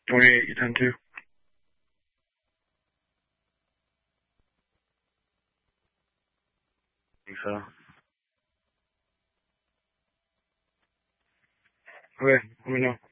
28, you done too? Think so. Okay, let me know.